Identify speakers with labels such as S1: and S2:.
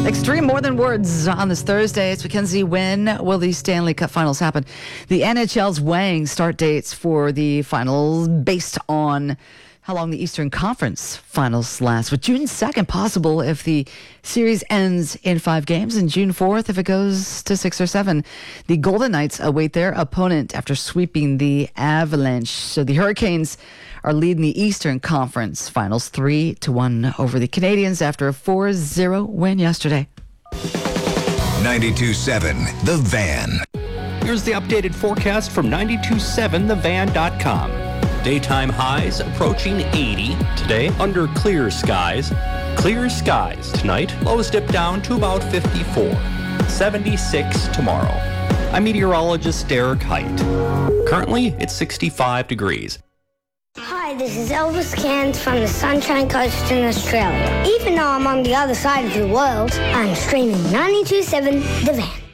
S1: Extreme more than words on this Thursday. It's Mackenzie. When will the Stanley Cup finals happen? The NHL's weighing start dates for the finals based on how long the Eastern Conference finals last, with June 2nd possible if the series ends in 5 games, and June 4th if it goes to 6 or 7. The Golden Knights await their opponent after sweeping the Avalanche. So the Hurricanes are leading the Eastern Conference finals 3-1 over the Canadiens after a 4-0 win yesterday.
S2: 92.7 The Van.
S3: Here's the updated forecast from 927thevan.com. Daytime highs approaching 80 today under clear skies. Clear skies tonight. Lows dip down to about 54. 76 tomorrow. I'm meteorologist Derek Height. Currently, it's 65 degrees.
S4: Hi, this is Elvis Cairns from the Sunshine Coast in Australia. Even though I'm on the other side of the world, I'm streaming 92.7 The Van.